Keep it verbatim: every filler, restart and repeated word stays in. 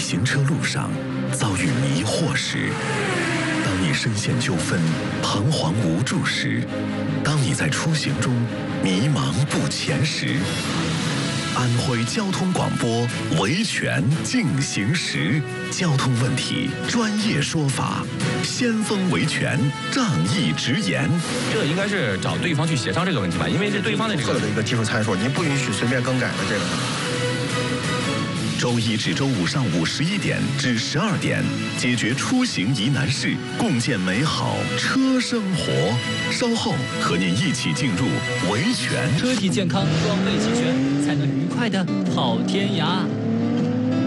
行车路上遭遇迷惑时，当你深陷纠纷、彷徨无助时，当你在出行中迷茫不前时，安徽交通广播维权进行时，交通问题专业说法，先锋维权仗义直言。 这应该是找对方去协商这个问题吧，因为这对方的这个的一个技术参数，您不允许随便更改的这个。 周一至周五上午十一点至十二点，解决出行疑难事，共建美好车生活。稍后和您一起进入维权。 车体健康，装备齐全，才能愉快的跑天涯。